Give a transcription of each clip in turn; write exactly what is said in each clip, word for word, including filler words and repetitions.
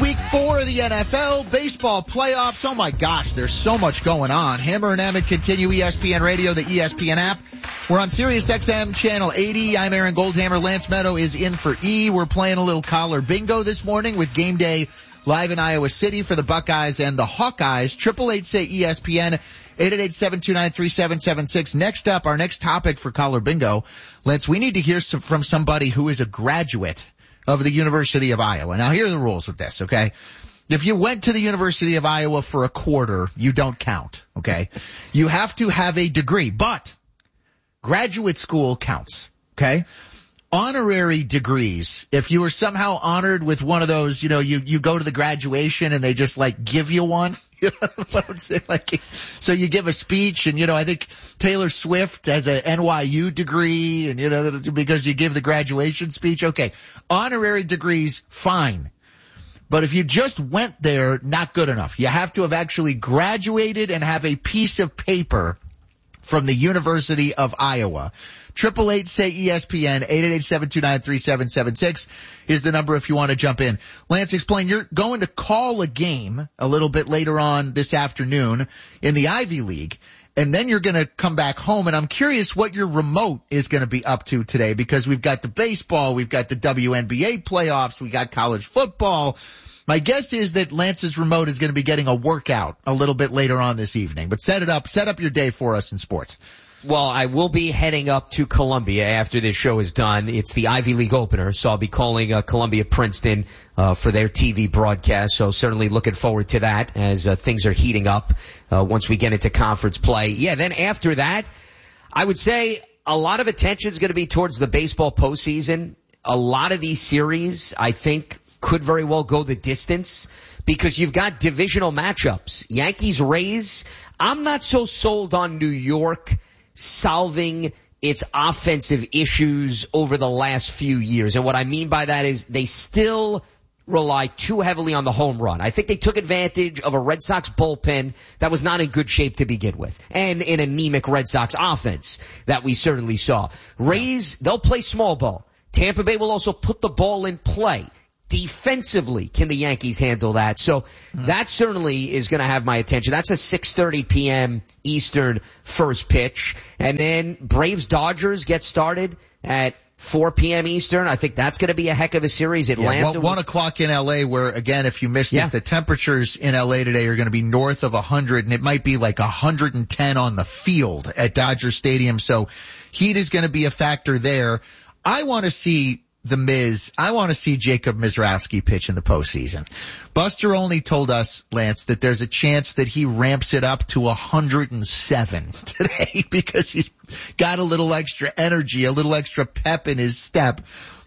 Week four of the N F L, baseball playoffs. Oh my gosh, there's so much going on. Hammer and Emmett continue, E S P N Radio, the E S P N app. We're on Sirius X M channel eighty. I'm Aaron Goldhammer. Lance Meadow is in for E. We're playing a little collar bingo this morning with Game Day live in Iowa City for the Buckeyes and the Hawkeyes. Triple eight say E S P N, eight eight eight, seven two nine, three seven seven six. Next up, our next topic for collar bingo. Lance, we need to hear some, from somebody who is a graduate of the University of Iowa. Now, here are the rules with this, okay? If you went to the University of Iowa for a quarter, you don't count, okay? You have to have a degree, but graduate school counts, okay? Honorary degrees, if you were somehow honored with one of those, you know, you, you go to the graduation and they just like give you one, you know what I'm saying? Like, so you give a speech and, you know, I think Taylor Swift has a N Y U degree and, you know, because you give the graduation speech. Okay. Honorary degrees, fine. But if you just went there, not good enough. You have to have actually graduated and have a piece of paper from the University of Iowa. Triple eight say E S P N, eight eight eight, seven two nine, three seven seven six is the number if you want to jump in. Lance, explain, you're going to call a game a little bit later on this afternoon in the Ivy League, and then you're going to come back home, and I'm curious what your remote is going to be up to today, because we've got the baseball, we've got the W N B A playoffs, we got college football. My guess is that Lance's remote is going to be getting a workout a little bit later on this evening, but set it up, set up your day for us in sports. Well, I will be heading up to Columbia after this show is done. It's the Ivy League opener, so I'll be calling uh, Columbia Princeton uh, for their T V broadcast. So certainly looking forward to that as uh, things are heating up uh, once we get into conference play. Yeah, then after that, I would say a lot of attention is going to be towards the baseball postseason. A lot of these series, I think, could very well go the distance because you've got divisional matchups. Yankees-Rays, I'm not so sold on New York solving its offensive issues over the last few years. And what I mean by that is they still rely too heavily on the home run. I think they took advantage of a Red Sox bullpen that was not in good shape to begin with, and an anemic Red Sox offense that we certainly saw. Rays, they'll play small ball. Tampa Bay will also put the ball in play. Defensively, can the Yankees handle that? So mm. that certainly is going to have my attention. That's a six thirty p.m. Eastern first pitch. And then Braves-Dodgers get started at four p.m. Eastern. I think that's going to be a heck of a series. Atlanta. Yeah, well, one o'clock in L A, where, again, if you missed yeah. it, the temperatures in L A today are going to be north of one hundred, and it might be like one hundred ten on the field at Dodger Stadium. So heat is going to be a factor there. I want to see the Miz. I want to see Jacob Mizrachi pitch in the postseason. Buster only told us, Lance, that there's a chance that he ramps it up to one hundred seven today because he's got a little extra energy, a little extra pep in his step.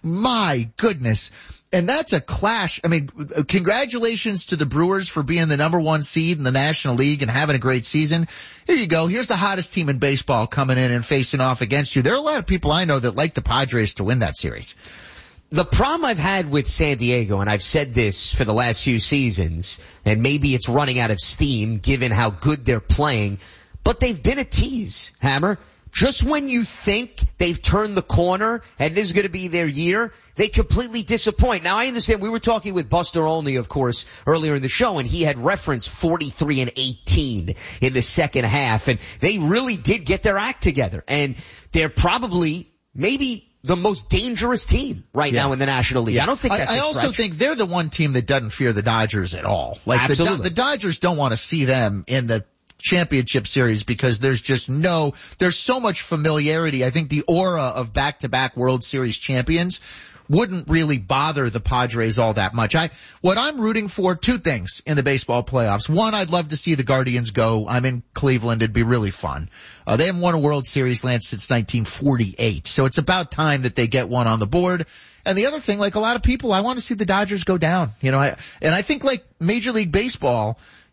My goodness. And that's a clash. I mean, congratulations to the Brewers for being the number one seed in the National League and having a great season. Here you go. Here's the hottest team in baseball coming in and facing off against you. There are a lot of people I know that like the Padres to win that series. The problem I've had with San Diego, and I've said this for the last few seasons, and maybe it's running out of steam given how good they're playing, but they've been a tease, Hammer. Just when you think they've turned the corner and this is going to be their year, they completely disappoint. Now, I understand we were talking with Buster Olney, of course, earlier in the show, and he had referenced forty-three and eighteen in the second half, and they really did get their act together. And they're probably maybe the most dangerous team right yeah. now in the National League. Yeah. I don't think that's I, I a also stretch. think they're the one team that doesn't fear the Dodgers at all. Like Absolutely. the, the Dodgers don't want to see them in the championship series because there's just no, there's so much familiarity. I think the aura of back-to-back World Series champions wouldn't really bother the Padres all that much. I, what I'm rooting for, two things in the baseball playoffs. One, I'd love to see the Guardians go. I'm in Cleveland. It'd be really fun. Uh, they haven't won a World Series, Lance, since nineteen forty-eight. So it's about time that they get one on the board. And the other thing, like a lot of people, I want to see the Dodgers go down. You know, I, and I think like Major League Baseball,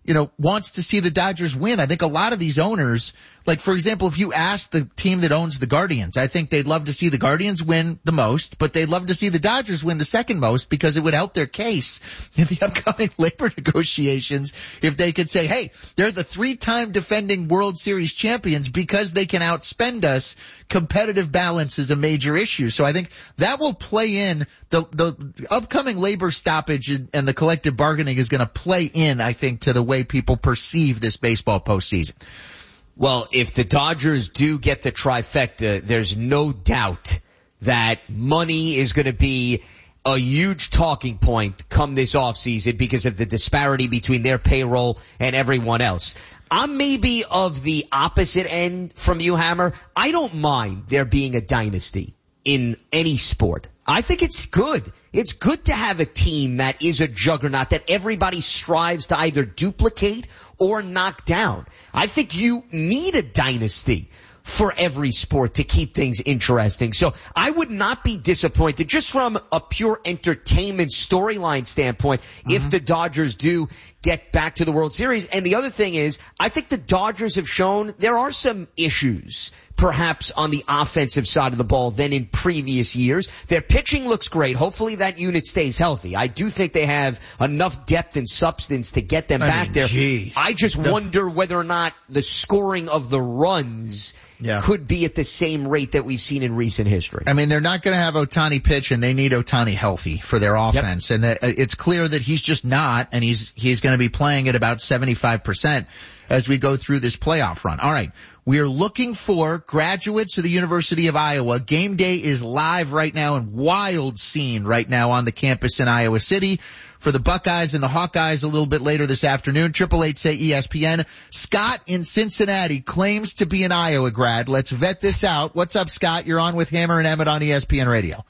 you know, wants to see the Dodgers win. I think a lot of these owners, like for example, if you ask the team that owns the Guardians, I think they'd love to see the Guardians win the most, but they'd love to see the Dodgers win the second most because it would help their case in the upcoming labor negotiations if they could say, hey, they're the three-time defending World Series champions because they can outspend us. Competitive balance is a major issue. So I think that will play in. The, the upcoming labor stoppage and the collective bargaining is going to play in, I think, to the way people perceive this baseball postseason. Well, if the Dodgers do get the trifecta, there's no doubt that money is going to be a huge talking point come this offseason because of the disparity between their payroll and everyone else. I'm maybe of the opposite end from you, Hammer. I don't mind there being a dynasty in any sport. I think it's good. It's good to have a team that is a juggernaut that everybody strives to either duplicate or knock down. I think you need a dynasty for every sport to keep things interesting. So I would not be disappointed just from a pure entertainment storyline standpoint mm-hmm. if the Dodgers do get back to the World Series. And the other thing is, I think the Dodgers have shown there are some issues perhaps on the offensive side of the ball than in previous years. Their pitching looks great. Hopefully that unit stays healthy. I do think they have enough depth and substance to get them I back mean, there. Geez. I just the- wonder whether or not the scoring of the runs yeah. could be at the same rate that we've seen in recent history. I mean, they're not going to have Ohtani pitch, and they need Ohtani healthy for their offense. Yep. And it's clear that he's just not, and he's he's going to be playing at about seventy-five percent as we go through this playoff run. All right. We are looking for graduates of the University of Iowa. Game day is live right now and wild scene right now on the campus in Iowa City. For the Buckeyes and the Hawkeyes a little bit later this afternoon, triple eight say E S P N. Scott in Cincinnati claims to be an Iowa grad. Let's vet this out. What's up, Scott? You're on with Hammer and Emmett on E S P N Radio.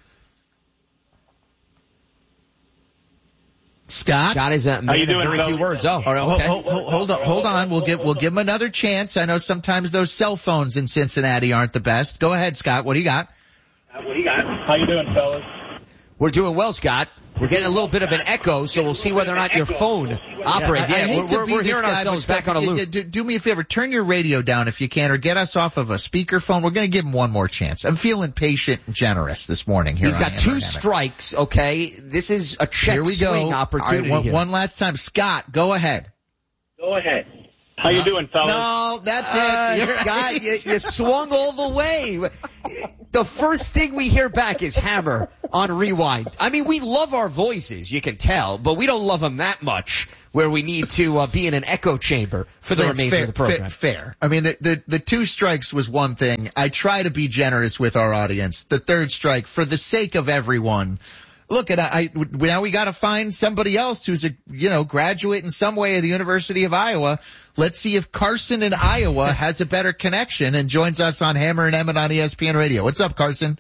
Scott? Scott is a man of very few words. Oh, all right, okay. hold, hold, hold on, hold on. We'll give, we'll give him another chance. I know sometimes those cell phones in Cincinnati aren't the best. Go ahead, Scott. What do you got? Uh, what do you got? How you doing, fellas? We're doing well, Scott. We're getting a little bit of an echo, so we'll see whether or not your phone operates. Yeah, yeah we're, we're hearing ourselves back on a loop. Do, do me a favor, turn your radio down if you can, or get us off of a speakerphone. We're going to give him one more chance. I'm feeling patient and generous this morning. Here He's got two strikes, okay? This is a check here we swing go. opportunity. All right, one, here. one last time. Scott, go ahead. Go ahead. How you doing, fellas? No, that's uh, it. Scott, you, you swung all the way. The first thing we hear back is Hammer on Rewind. I mean, we love our voices, you can tell, but we don't love them that much where we need to uh, be in an echo chamber for the That's remainder fair, of the program. Fair, fair. I mean, the, the, the two strikes was one thing. I try to be generous with our audience. The third strike, for the sake of everyone, look, and I, I now we got to find somebody else who's a you know graduate in some way of the University of Iowa. Let's see if Carson in Iowa has a better connection and joins us on Hammer and Emmett on E S P N Radio. What's up, Carson?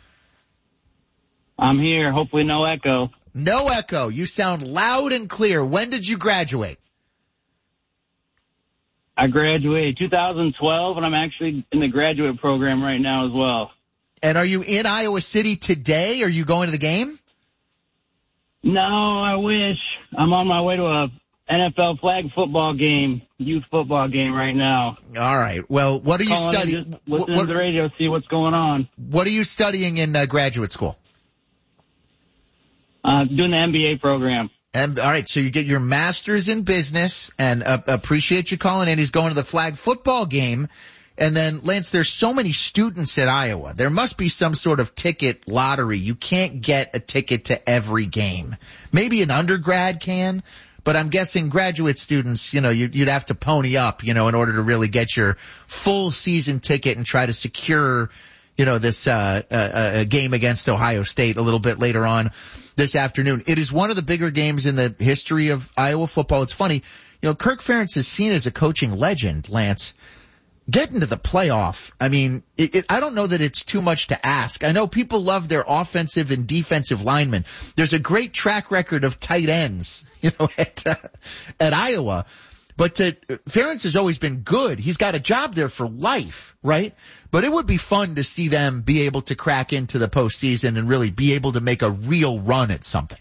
I'm here. Hopefully, no echo. No echo. You sound loud and clear. When did you graduate? I graduated two thousand twelve, and I'm actually in the graduate program right now as well. And are you in Iowa City today? Are you going to the game? No, I wish. I'm on my way to a N F L flag football game, youth football game right now. All right. Well, what are you studying? Listen what, what, to the radio, see what's going on. What are you studying in uh, graduate school? Uh, doing the M B A program. And all right, so you get your master's in business, and uh, appreciate you calling in. He's going to the flag football game. And then, Lance, there's so many students at Iowa. There must be some sort of ticket lottery. You can't get a ticket to every game. Maybe an undergrad can, but I'm guessing graduate students, you know, you'd, you'd have to pony up, you know, in order to really get your full season ticket and try to secure, you know, this uh, uh, game against Ohio State a little bit later on this afternoon. It is one of the bigger games in the history of Iowa football. It's funny, you know, Kirk Ferentz is seen as a coaching legend, Lance. Getting to the playoff, I mean, it, it, I don't know that it's too much to ask. I know people love their offensive and defensive linemen. There's a great track record of tight ends, you know, at, uh, at Iowa. But to, Ferentz has always been good. He's got a job there for life, right? But it would be fun to see them be able to crack into the postseason and really be able to make a real run at something.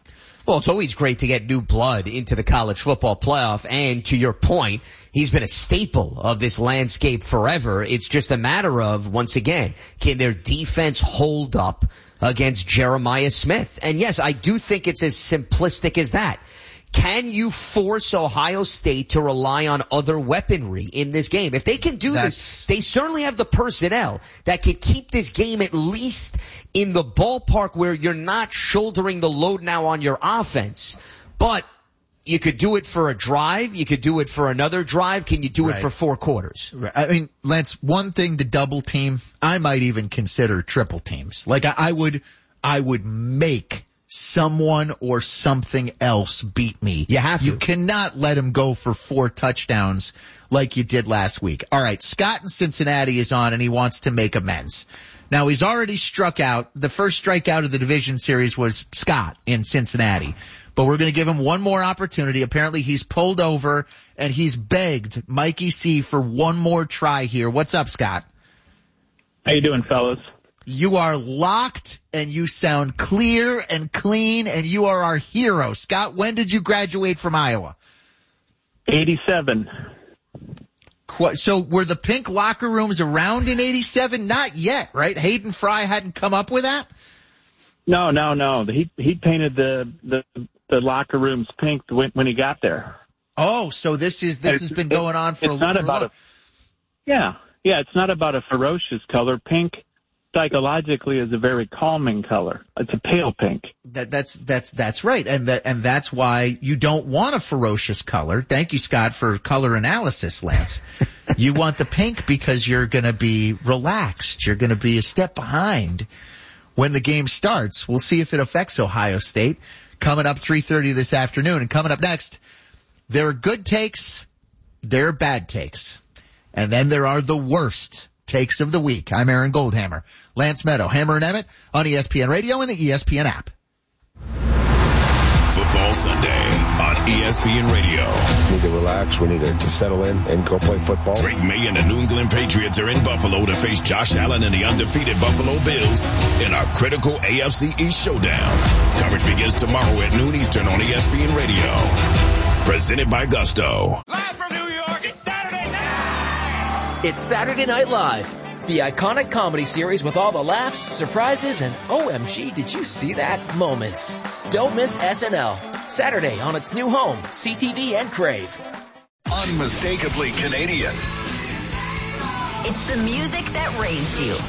Well, it's always great to get new blood into the college football playoff. And to your point, he's been a staple of this landscape forever. It's just a matter of, once again, can their defense hold up against Jeremiah Smith? And yes, I do think it's as simplistic as that. Can you force Ohio State to rely on other weaponry in this game? If they can do That's... this, they certainly have the personnel that can keep this game at least in the ballpark where you're not shouldering the load now on your offense. But you could do it for a drive. You could do it for another drive. Can you do right. it for four quarters? Right. I mean, Lance, one thing to double team, I might even consider triple teams. Like I, I would, I would make someone or something else beat me. You have to. You cannot let him go for four touchdowns like you did last week. All right, Scott in Cincinnati is on, and he wants to make amends. Now, he's already struck out. The first strikeout of the division series was Scott in Cincinnati. But we're going to give him one more opportunity. Apparently, he's pulled over, and he's begged Mikey C for one more try here. What's up, Scott? How you doing, fellas? You are locked, and you sound clear and clean, and you are our hero. Scott, when did you graduate from Iowa? eighty-seven. So were the pink locker rooms around in eighty-seven? Not yet, right? Hayden Fry hadn't come up with that? No, no, no. He he painted the the, the locker rooms pink when, when he got there. Oh, so this is this it's, has been going on for it's a not little about a, Yeah, yeah. It's not about a ferocious color. Pink psychologically is a very calming color. It's a pale pink. That, that's, that's, that's right. And that, and that's why you don't want a ferocious color. Thank you, Scott, for color analysis, Lance. You want the pink because you're going to be relaxed. You're going to be a step behind when the game starts. We'll see if it affects Ohio State. Coming up three thirty this afternoon. And coming up next, there are good takes. There are bad takes. And then there are the worst takes of the week. I'm Aaron Goldhammer. Lance Meadow, Hammer and Emmett on E S P N Radio and the E S P N app. Football Sunday on E S P N Radio. We need to relax. We need to, to settle in and go play football. Drake May and the New England Patriots are in Buffalo to face Josh Allen and the undefeated Buffalo Bills in our critical A F C East showdown. Coverage begins tomorrow at noon Eastern on E S P N Radio. Presented by Gusto. Live from New York, it's Saturday night! It's Saturday Night Live, the iconic comedy series with all the laughs, surprises, and O M G, did you see that moments. Don't miss S N L, Saturday on its new home, C T V and Crave. Unmistakably Canadian. It's the music that raised you.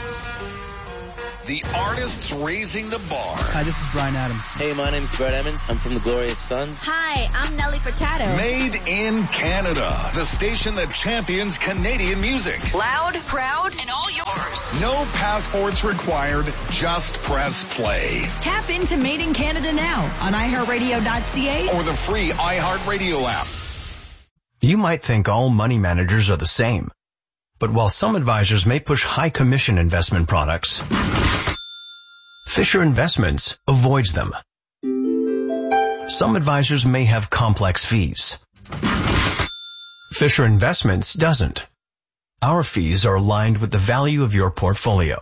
The artists raising the bar. Hi, this is Bryan Adams. Hey, my name's Brett Emmons. I'm from the Glorious Sons. Hi, I'm Nelly Furtado. Made in Canada, the station that champions Canadian music. Loud, proud, and all yours. No passports required, just press play. Tap into Made in Canada now on i heart radio dot c a or the free iHeartRadio app. You might think all money managers are the same. But while some advisors may push high commission investment products, Fisher Investments avoids them. Some advisors may have complex fees. Fisher Investments doesn't. Our fees are aligned with the value of your portfolio.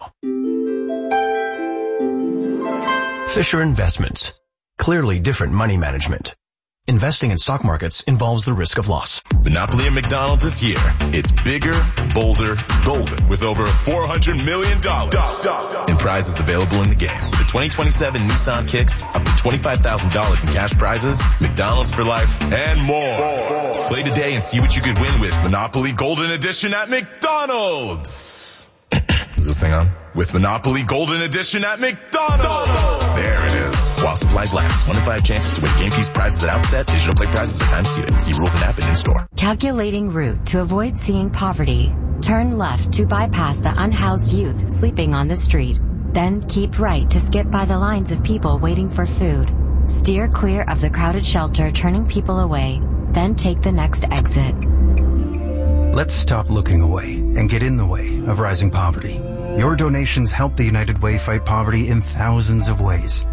Fisher Investments. Clearly different money management. Investing in stock markets involves the risk of loss. Monopoly at McDonald's this year. It's bigger, bolder, golden with over four hundred million dollars in prizes available in the game. The twenty twenty-seven Nissan Kicks, up to twenty-five thousand dollars in cash prizes, McDonald's for life, and more. Play today and see what you could win with Monopoly Golden Edition at McDonald's. Is this thing on? With Monopoly Golden Edition at McDonald's. There it is. While supplies last. One in five chances to win game piece prizes at outset. Digital play prizes are time seated. See rules and app and in store. Calculating route to avoid seeing poverty. Turn left to bypass the unhoused youth sleeping on the street. Then keep right to skip by the lines of people waiting for food. Steer clear of the crowded shelter turning people away. Then take the next exit. Let's stop looking away and get in the way of rising poverty. Your donations help the United Way fight poverty in thousands of ways.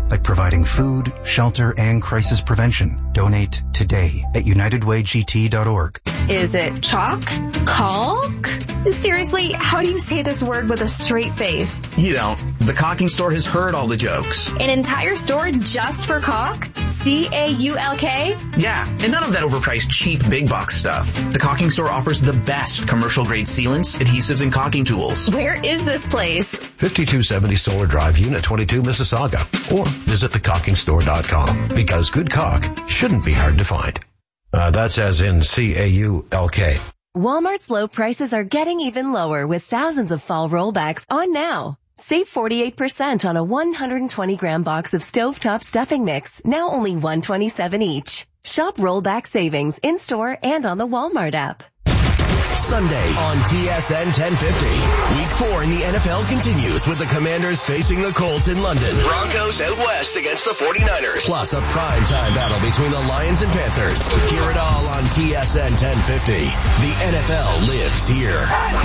like providing food, shelter, and crisis prevention. Donate today at united way g t dot org. Is it chalk? Caulk? Seriously, how do you say this word with a straight face? You don't. The Caulking Store has heard all the jokes. An entire store just for caulk? C A U L K? Yeah, and none of that overpriced cheap big box stuff. The Caulking Store offers the best commercial grade sealants, adhesives, and caulking tools. Where is this place? fifty-two seventy Solar Drive, Unit twenty-two, Mississauga. Or visit the caulking store dot com, because good caulk shouldn't be hard to find. Uh, that's as in C A U L K. Walmart's low prices are getting even lower with thousands of fall rollbacks on now. Save forty-eight percent on a one hundred twenty gram box of stovetop stuffing mix, now only one hundred twenty-seven dollars each. Shop rollback savings in-store and on the Walmart app. Sunday on T S N ten fifty. Week four in the N F L continues with the Commanders facing the Colts in London. Broncos out west against the forty-niners. Plus a primetime battle between the Lions and Panthers. Hear it all on T S N ten fifty. The N F L lives here.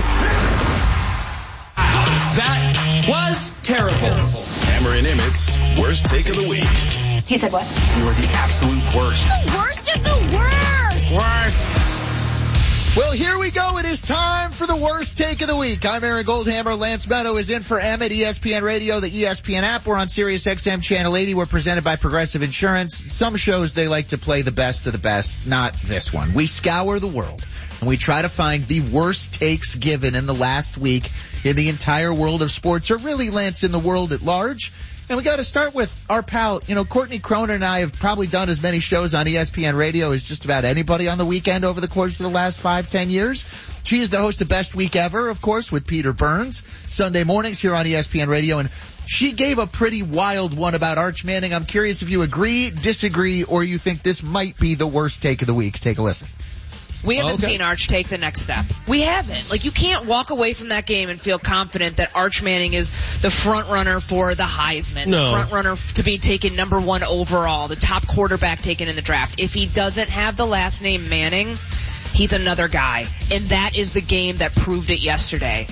That was terrible. Hammer and Emmett's worst take of the week. He said what? You are the absolute worst. The worst of the worst. Worst. Well, here we go. It is time for the worst take of the week. I'm Aaron Goldhammer. Lance Meadow is in for Emmett. E S P N Radio, the E S P N app. We're on Sirius X M Channel eighty. We're presented by Progressive Insurance. Some shows, they like to play the best of the best. Not this one. We scour the world, and we try to find the worst takes given in the last week in the entire world of sports, or really, Lance, in the world at large. And we got to start with our pal, you know, Courtney Cronin and I have probably done as many shows on E S P N Radio as just about anybody on the weekend over the course of the last five, ten years. She is the host of Best Week Ever, of course, with Peter Burns, Sunday mornings here on E S P N Radio. And she gave a pretty wild one about Arch Manning. I'm curious if you agree, disagree, or you think this might be the worst take of the week. Take a listen. We haven't okay. seen Arch take the next step. We haven't. Like, you can't walk away from that game and feel confident that Arch Manning is the front runner for the Heisman, no. the front runner to be taken number one overall, the top quarterback taken in the draft. If he doesn't have the last name Manning, he's another guy. And that is the game that proved it yesterday.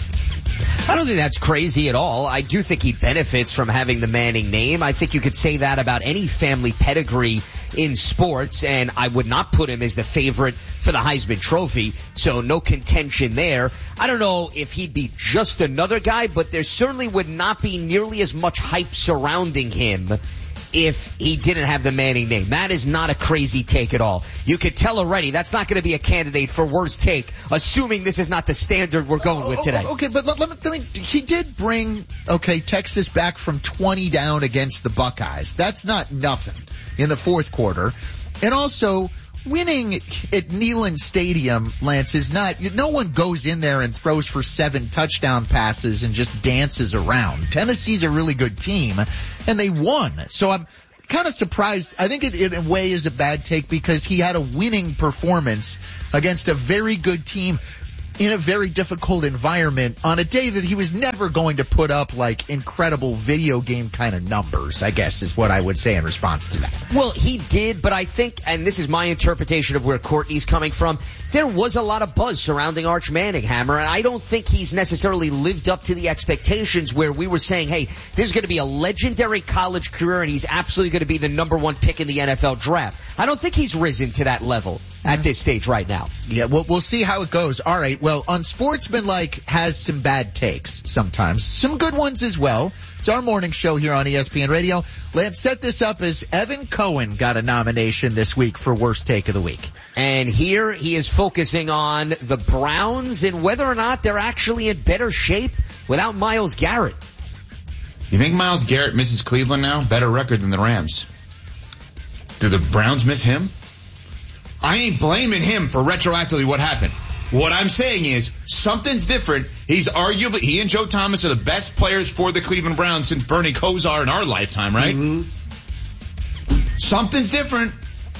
I don't think that's crazy at all. I do think he benefits from having the Manning name. I think you could say that about any family pedigree in sports, and I would not put him as the favorite for the Heisman Trophy, so no contention there. I don't know if he'd be just another guy, but there certainly would not be nearly as much hype surrounding him if he didn't have the Manning name. That is not a crazy take at all. You could tell already that's not going to be a candidate for worst take, assuming this is not the standard we're going with today. Okay, but let, let, me, let me, he did bring, okay, Texas back from twenty down against the Buckeyes. That's not nothing in the fourth quarter. And also, winning at Neyland Stadium, Lance, is not, no one goes in there and throws for seven touchdown passes and just dances around. Tennessee's a really good team, and they won. So I'm kind of surprised. I think it, it in a way is a bad take because he had a winning performance against a very good team in a very difficult environment on a day that he was never going to put up like incredible video game kind of numbers, I guess is what I would say in response to that. Well, he did, but I think, and this is my interpretation of where Courtney's coming from, there was a lot of buzz surrounding Arch Manning, Hammer, and I don't think he's necessarily lived up to the expectations where we were saying, hey, this is going to be a legendary college career and he's absolutely going to be the number one pick in the N F L draft. I don't think he's risen to that level at this stage right now. Yeah, well, we'll see how it goes. All right, well, Unsportsmanlike has some bad takes sometimes. Some good ones as well. It's our morning show here on E S P N Radio. Lance set this up as Evan Cohen got a nomination this week for Worst Take of the Week. And here he is focusing on the Browns and whether or not they're actually in better shape without Myles Garrett. You think Myles Garrett misses Cleveland now? Better record than the Rams. Do the Browns miss him? I ain't blaming him for retroactively what happened. What I'm saying is something's different. He's arguably, he and Joe Thomas are the best players for the Cleveland Browns since Bernie Kosar in our lifetime, right? Mm-hmm. Something's different.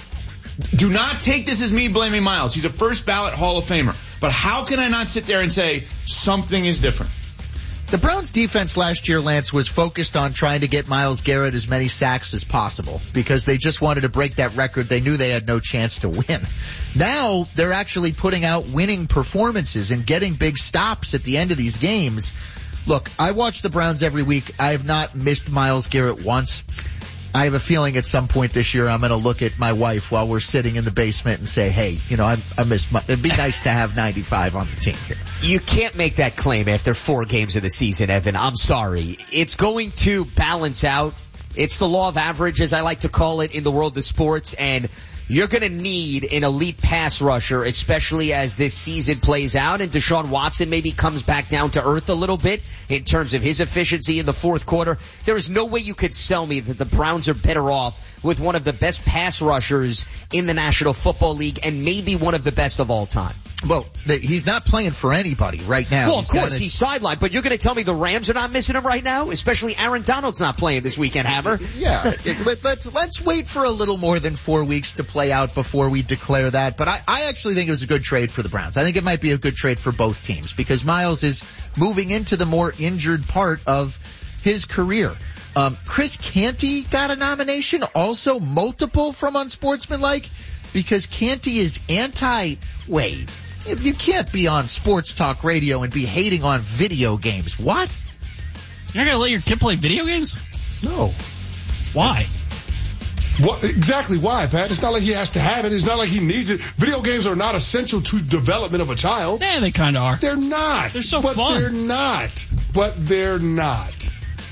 Do not take this as me blaming Myles. He's a first ballot Hall of Famer. But how can I not sit there and say something is different? The Browns defense last year, Lance, was focused on trying to get Myles Garrett as many sacks as possible because they just wanted to break that record. They knew they had no chance to win. Now they're actually putting out winning performances and getting big stops at the end of these games. Look, I watch the Browns every week. I have not missed Myles Garrett once. I have a feeling at some point this year I'm going to look at my wife while we're sitting in the basement and say, hey, you know, I, I miss my, it'd be nice to have ninety-five on the team here. You can't make that claim after four games of the season, Evan. I'm sorry. It's going to balance out. It's the law of average, as I like to call it in the world of sports, and you're going to need an elite pass rusher, especially as this season plays out, and Deshaun Watson maybe comes back down to earth a little bit in terms of his efficiency in the fourth quarter. There is no way you could sell me that the Browns are better off with one of the best pass rushers in the National Football League and maybe one of the best of all time. Well, the, he's not playing for anybody right now. Well, he's of course, a, he's sidelined, but you're going to tell me the Rams are not missing him right now? Especially Aaron Donald's not playing this weekend, Hammer. Yeah, it, let, let's let's wait for a little more than four weeks to play out before we declare that. But I, I actually think it was a good trade for the Browns. I think it might be a good trade for both teams because Miles is moving into the more injured part of his career. Um, Chris Canty got a nomination, also multiple from Unsportsmanlike, because Canty is anti-Wade. You can't be on sports talk radio and be hating on video games. What? You're not going to let your kid play video games? No. Why? What, exactly why, Pat? It's not like he has to have it. It's not like he needs it. Video games are not essential to development of a child. Yeah, they kind of are. They're not. They're so but fun. They're not. But they're not.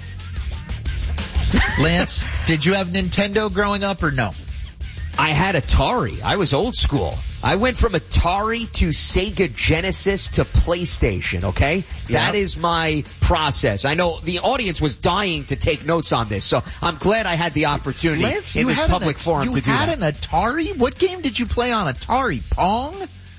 Lance, did you have Nintendo growing up or no? I had Atari. I was old school. I went from Atari to Sega Genesis to PlayStation, okay? Yep. That is my process. I know the audience was dying to take notes on this, so I'm glad I had the opportunity Lance, in this public an, forum to do that. You had an Atari? What game did you play on Atari? Pong?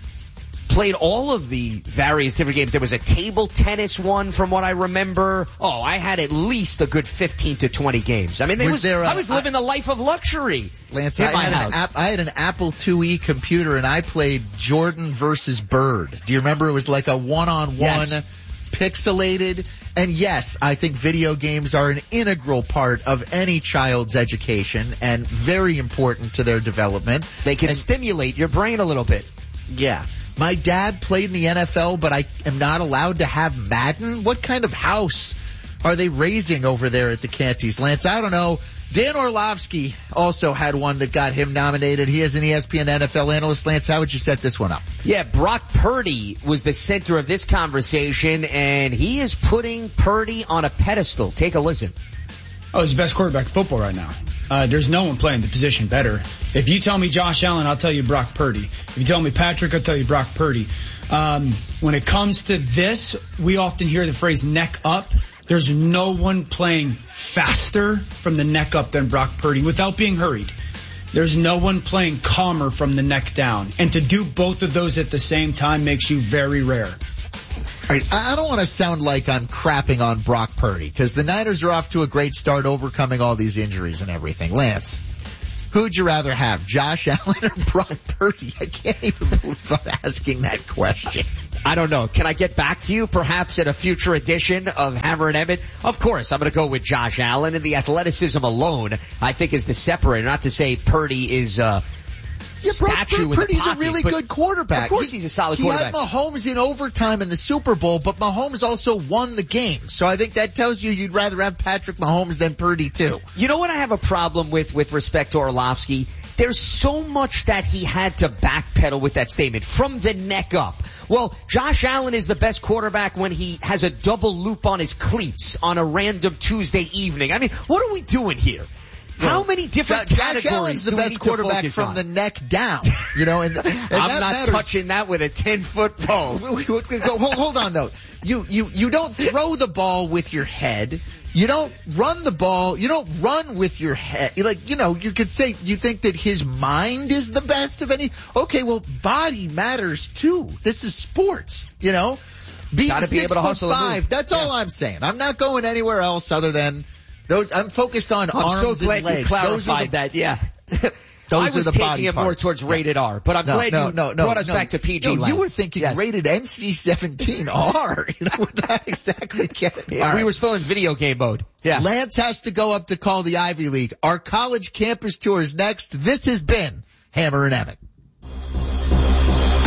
Played all of the various different games. There was a table tennis one from what I remember. Oh, I had at least a good fifteen to twenty games. I mean, was was, there a, I was living I, the life of luxury. Lance, in I, my had house. An, I had an Apple two E computer and I played Jordan versus Bird. Do you remember? It was like a one-on-one, yes. Pixelated. And yes, I think video games are an integral part of any child's education and very important to their development. They can and, stimulate your brain a little bit. Yeah. My dad played in the N F L, but I am not allowed to have Madden. What kind of house are they raising over there at the Cantys, Lance? I don't know. Dan Orlovsky also had one that got him nominated. He is an E S P N N F L analyst. Lance, how would you set this one up? Yeah, Brock Purdy was the center of this conversation, and he is putting Purdy on a pedestal. Take a listen. Oh, he's the best quarterback in football right now. Uh, there's no one playing the position better. If you tell me Josh Allen, I'll tell you Brock Purdy. If you tell me Patrick, I'll tell you Brock Purdy. Um, when it comes to this, we often hear the phrase neck up. There's no one playing faster from the neck up than Brock Purdy without being hurried. There's no one playing calmer from the neck down. And to do both of those at the same time makes you very rare. All right, I don't want to sound like I'm crapping on Brock Purdy because the Niners are off to a great start overcoming all these injuries and everything. Lance, who'd you rather have, Josh Allen or Brock Purdy? I can't even believe I'm asking that question. I don't know. Can I get back to you perhaps at a future edition of Hammer and Emmett? Of course, I'm going to go with Josh Allen, and the athleticism alone I think is the separator. Not to say Purdy is uh Yeah, statue Brock Purdy's pocket, a really good quarterback. Of course he, he's a solid he quarterback. He had Mahomes in overtime in the Super Bowl, but Mahomes also won the game. So I think that tells you you'd rather have Patrick Mahomes than Purdy too. You know what I have a problem with with respect to Orlovsky? There's so much that he had to backpedal with that statement from the neck up. Well, Josh Allen is the best quarterback when he has a double loop on his cleats on a random Tuesday evening. I mean, what are we doing here? How many different Josh categories Allen's the do we best need to quarterback focus from on? the neck down, you know, and, and I'm that not matters. touching that with a ten-foot pole. hold, hold on, though. You, you, you don't throw the ball with your head. You don't run the ball. You don't run with your head. Like, you know, you could say you think that his mind is the best of any. Okay, well, body matters too. This is sports, you know. Being Gotta be able to hustle and five, move. that's Yeah. all I'm saying. I'm not going anywhere else other than those. I'm focused on I'm arms so glad and legs. you clarified Those are the, that, yeah. Those I are was the taking body it more parts. towards rated R, but I'm no, glad no, you no, no, brought us no, back to P G no, land. You were thinking yes. rated N C seventeen R. You know, we're not exactly getting it. Yeah, we right. were still in video game mode. Yeah. Lance has to go up to call the Ivy League. Our college campus tour is next. This has been Hammer and Emmett.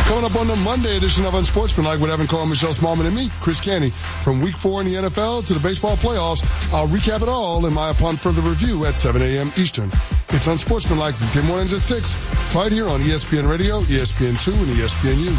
Coming up on the Monday edition of Unsportsmanlike with Evan Carl, Michelle Smallman, and me, Chris Canty. From week four in the N F L to the baseball playoffs, I'll recap it all in my Upon Further Review at seven a.m. Eastern. It's Unsportsmanlike, weekday mornings at six, right here on E S P N Radio, E S P N two, and E S P N U.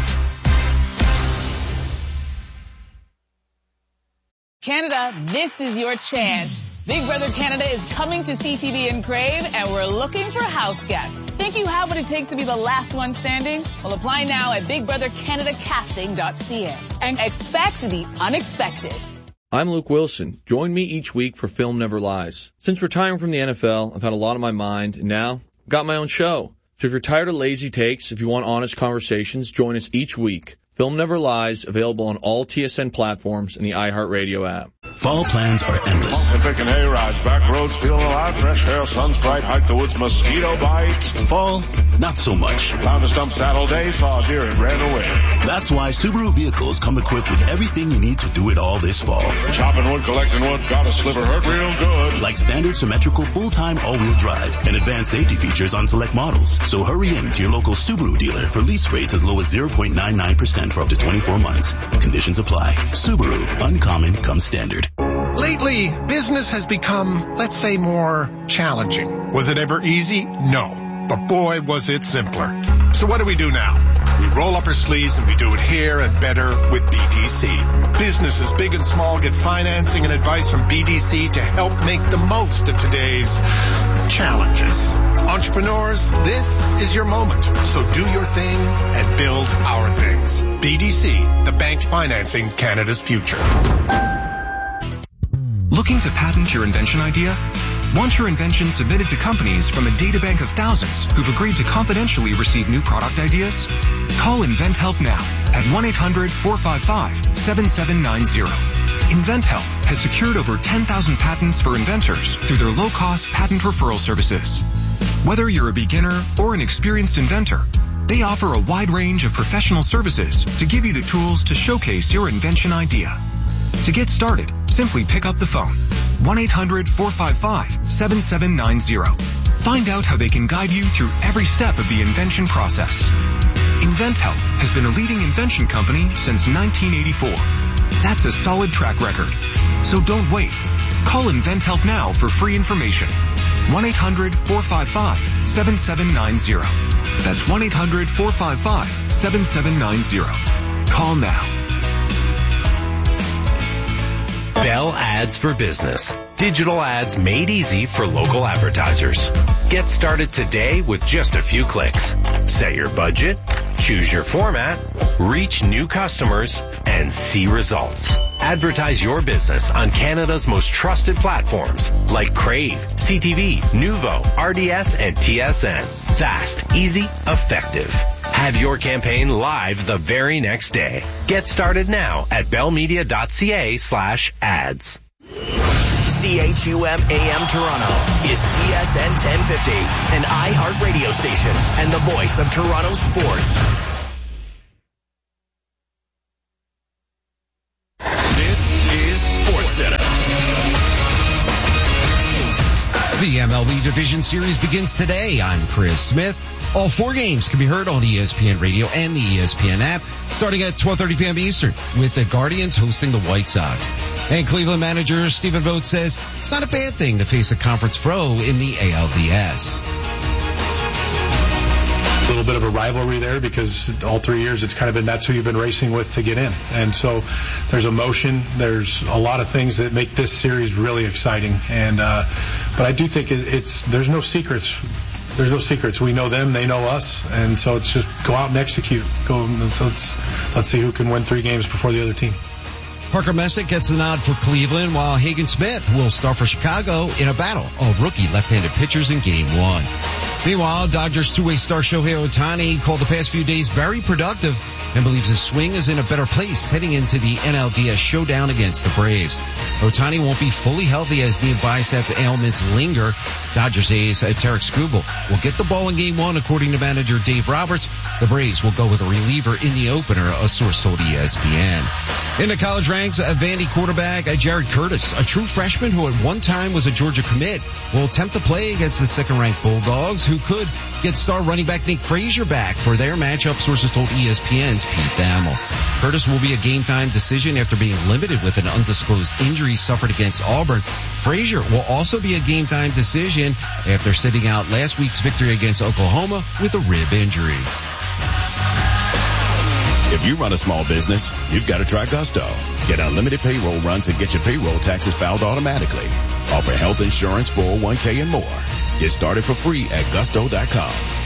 Canada, this is your chance. Big Brother Canada is coming to C T V and Crave, and we're looking for house guests. Think you have what it takes to be the last one standing? Well, apply now at big brother canada casting dot c a and expect the unexpected. I'm Luke Wilson. Join me each week for Film Never Lies. Since retiring from the N F L, I've had a lot on my mind, and now I've got my own show. So if you're tired of lazy takes, if you want honest conversations, join us each week. Film Never Lies, available on all T S N platforms and the iHeartRadio app. Fall plans are endless. And picking hay-rides, back roads feeling alive, fresh air, sun's bright, hike the woods, mosquito bites. Fall, not so much. Found a stump saddle day, saw a deer and ran away. That's why Subaru vehicles come equipped with everything you need to do it all this fall. Chopping wood, collecting wood, got a sliver, hurt real good. Like standard symmetrical full-time all-wheel drive and advanced safety features on select models. So hurry in to your local Subaru dealer for lease rates as low as zero point nine nine percent for up to twenty-four months. Conditions apply. Subaru, uncommon comes standard. Lately, business has become, let's say, more challenging. Was it ever easy? No. But boy, was it simpler. So what do we do now? We roll up our sleeves and we do it here and better with B D C. Businesses big and small get financing and advice from B D C to help make the most of today's challenges. Entrepreneurs, this is your moment. So do your thing and build our things. B D C, the bank financing Canada's future. Looking to patent your invention idea? Want your invention submitted to companies from a databank of thousands who've agreed to confidentially receive new product ideas? Call InventHelp now at one eight hundred four five five seven seven nine zero. InventHelp has secured over ten thousand patents for inventors through their low-cost patent referral services. Whether you're a beginner or an experienced inventor, they offer a wide range of professional services to give you the tools to showcase your invention idea. To get started, simply pick up the phone. one eight hundred four five five seven seven nine zero. Find out how they can guide you through every step of the invention process. InventHelp has been a leading invention company since nineteen eighty-four. That's a solid track record. So don't wait. Call InventHelp now for free information. one eight hundred four five five seven seven nine zero. That's one eight hundred four five five seven seven nine zero. Call now. Bell Ads for Business. Digital ads made easy for local advertisers. Get started today with just a few clicks. Set your budget, choose your format, reach new customers, and see results. Advertise your business on Canada's most trusted platforms like Crave, C T V, Nuvo, R D S, and T S N. Fast, easy, effective. Have your campaign live the very next day. Get started now at bellmedia.ca slash ads. C H U M A M Toronto is T S N ten fifty, an iHeart radio station and the voice of Toronto sports. This is SportsCenter. The M L B Division Series begins today. I'm Chris Smith. All four games can be heard on E S P N Radio and the E S P N app, starting at twelve thirty p.m. Eastern, with the Guardians hosting the White Sox. And Cleveland manager Stephen Vogt says it's not a bad thing to face a conference foe in the A L D S. A little bit of a rivalry there because all three years it's kind of been that's who you've been racing with to get in. And so there's emotion. There's a lot of things that make this series really exciting. And uh, but I do think it, it's there's no secrets. There's no secrets. We know them, they know us, and so it's just go out and execute. Go. And so it's, let's see who can win three games before the other team. Parker Messick gets the nod for Cleveland, while Hagen Smith will start for Chicago in a battle of rookie left-handed pitchers in Game one. Meanwhile, Dodgers two-way star Shohei Ohtani called the past few days very productive and believes his swing is in a better place heading into the N L D S showdown against the Braves. Ohtani won't be fully healthy as knee and bicep ailments linger. Dodgers ace Tarek Skubal will get the ball in Game one, according to manager Dave Roberts. The Braves will go with a reliever in the opener, a source told E S P N. In the college ranks, a Vandy quarterback Jared Curtis, a true freshman who at one time was a Georgia commit, will attempt to play against the second-ranked Bulldogs, who who could get star running back Nick Frazier back for their matchup, sources told E S P N's Pete Thamel. Curtis will be a game-time decision after being limited with an undisclosed injury suffered against Auburn. Frazier will also be a game-time decision after sitting out last week's victory against Oklahoma with a rib injury. If you run a small business, you've got to try Gusto. Get unlimited payroll runs and get your payroll taxes filed automatically. Offer health insurance, four oh one k, and more. Get started for free at gusto dot com.